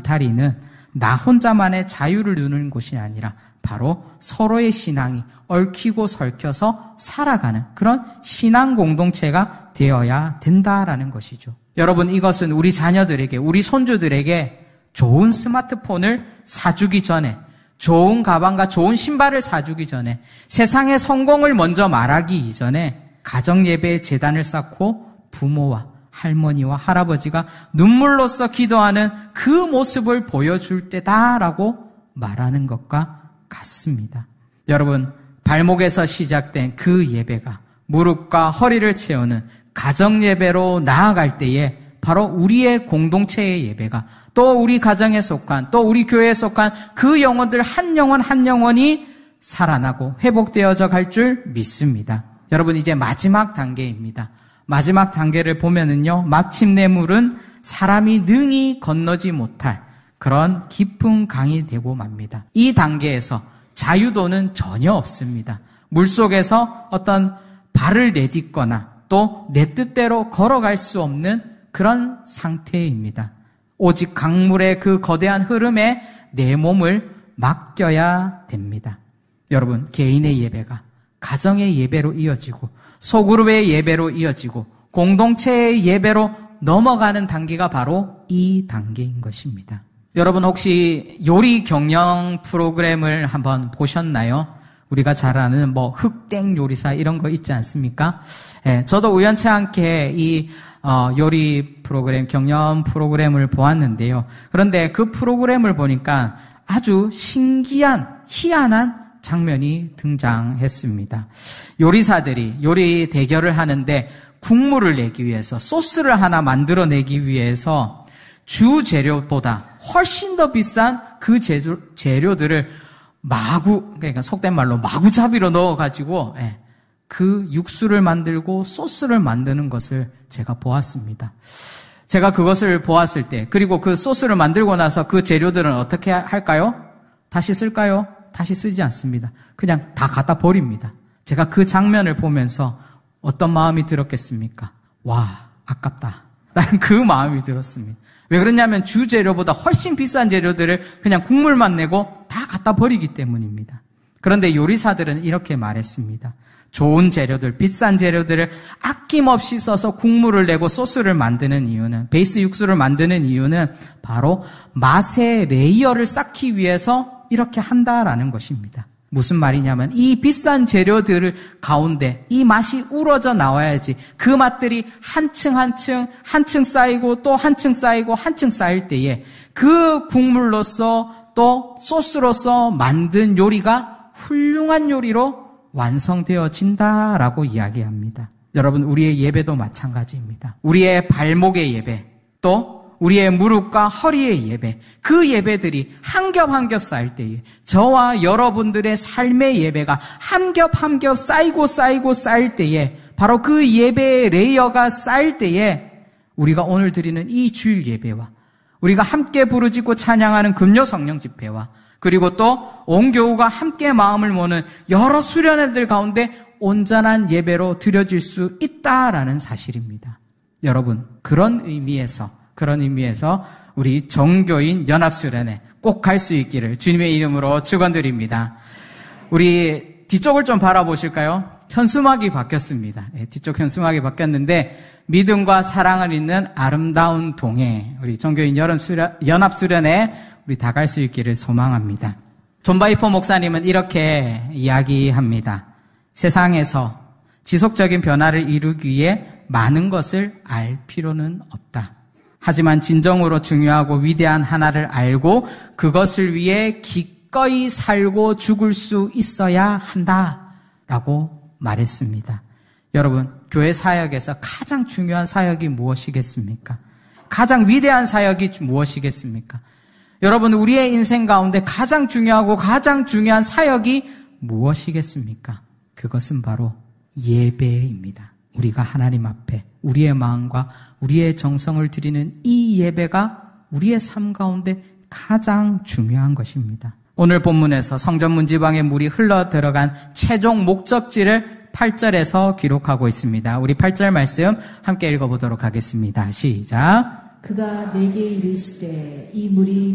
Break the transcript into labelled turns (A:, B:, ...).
A: 울타리는 나 혼자만의 자유를 누리는 곳이 아니라 바로 서로의 신앙이 얽히고 설켜서 살아가는 그런 신앙 공동체가 되어야 된다라는 것이죠. 여러분, 이것은 우리 자녀들에게, 우리 손주들에게 좋은 스마트폰을 사주기 전에, 좋은 가방과 좋은 신발을 사주기 전에, 세상의 성공을 먼저 말하기 이전에 가정예배의 제단을 쌓고 부모와 할머니와 할아버지가 눈물로써 기도하는 그 모습을 보여줄 때다라고 말하는 것과 같습니다. 여러분, 발목에서 시작된 그 예배가 무릎과 허리를 채우는 가정예배로 나아갈 때에 바로 우리의 공동체의 예배가, 또 우리 가정에 속한, 또 우리 교회에 속한 그 영혼들 한 영혼 한 영혼이 살아나고 회복되어져 갈 줄 믿습니다. 여러분, 이제 마지막 단계입니다. 마지막 단계를 보면은요, 마침내 물은 사람이 능히 건너지 못할 그런 깊은 강이 되고 맙니다. 이 단계에서 자유도는 전혀 없습니다. 물속에서 어떤 발을 내딛거나 또 내 뜻대로 걸어갈 수 없는 그런 상태입니다. 오직 강물의 그 거대한 흐름에 내 몸을 맡겨야 됩니다. 여러분, 개인의 예배가 가정의 예배로 이어지고 소그룹의 예배로 이어지고 공동체의 예배로 넘어가는 단계가 바로 이 단계인 것입니다. 여러분, 혹시 요리 경영 프로그램을 한번 보셨나요? 우리가 잘 아는 흑땡 요리사 이런 거 있지 않습니까? 예, 저도 우연치 않게 이 요리 프로그램, 경영 프로그램을 보았는데요. 그런데 그 프로그램을 보니까 아주 신기한, 희한한 장면이 등장했습니다. 요리사들이 요리 대결을 하는데 국물을 내기 위해서, 소스를 하나 만들어내기 위해서 주 재료보다 훨씬 더 비싼 그 재료들을 그러니까 속된 말로 마구잡이로 넣어가지고 그 육수를 만들고 소스를 만드는 것을 제가 보았습니다. 제가 그것을 보았을 때, 그리고 그 소스를 만들고 나서 그 재료들은 어떻게 할까요? 다시 쓸까요? 다시 쓰지 않습니다. 그냥 다 갖다 버립니다. 제가 그 장면을 보면서 어떤 마음이 들었겠습니까? 와, 아깝다. 라는 그 마음이 들었습니다. 왜 그러냐면 주재료보다 훨씬 비싼 재료들을 그냥 국물만 내고 다 갖다 버리기 때문입니다. 그런데 요리사들은 이렇게 말했습니다. 좋은 재료들, 비싼 재료들을 아낌없이 써서 국물을 내고 소스를 만드는 이유는, 베이스 육수를 만드는 이유는 바로 맛의 레이어를 쌓기 위해서 이렇게 한다라는 것입니다. 무슨 말이냐면 이 비싼 재료들 가운데 이 맛이 우러져 나와야지 그 맛들이 한층 쌓이고 또 한층 쌓이고 한층 쌓일 때에 그 국물로서 또 소스로서 만든 요리가 훌륭한 요리로 완성되어진다라고 이야기합니다. 여러분, 우리의 예배도 마찬가지입니다. 우리의 발목의 예배, 또 우리의 무릎과 허리의 예배, 그 예배들이 한 겹 한 겹 쌓일 때에 저와 여러분들의 삶의 예배가 한 겹 한 겹 쌓이고 쌓일 때에 바로 그 예배의 레이어가 쌓일 때에 우리가 오늘 드리는 이 주일 예배와 우리가 함께 부르짖고 찬양하는 금요 성령 집회와 그리고 또 온 교우가 함께 마음을 모는 여러 수련회들 가운데 온전한 예배로 드려질 수 있다라는 사실입니다. 여러분, 그런 의미에서 우리 정교인 연합수련회 꼭 갈 수 있기를 주님의 이름으로 축원드립니다. 우리 뒤쪽을 좀 바라보실까요? 현수막이 바뀌었습니다. 뒤쪽 현수막이 바뀌었는데 믿음과 사랑을 잇는 아름다운 동해, 우리 정교인 연합수련회 우리 다 갈 수 있기를 소망합니다. 존 바이퍼 목사님은 이렇게 이야기합니다. 세상에서 지속적인 변화를 이루기 위해 많은 것을 알 필요는 없다. 하지만 진정으로 중요하고 위대한 하나를 알고 그것을 위해 기꺼이 살고 죽을 수 있어야 한다라고 말했습니다. 여러분, 교회 사역에서 가장 중요한 사역이 무엇이겠습니까? 가장 위대한 사역이 무엇이겠습니까? 여러분, 우리의 인생 가운데 가장 중요하고 가장 중요한 사역이 무엇이겠습니까? 그것은 바로 예배입니다. 우리가 하나님 앞에 우리의 마음과 우리의 정성을 드리는 이 예배가 우리의 삶 가운데 가장 중요한 것입니다. 오늘 본문에서 성전 문지방에 물이 흘러 들어간 최종 목적지를 8절에서 기록하고 있습니다. 우리 8절 말씀 함께 읽어보도록 하겠습니다. 시작.
B: 그가 내게 이르시되 이 물이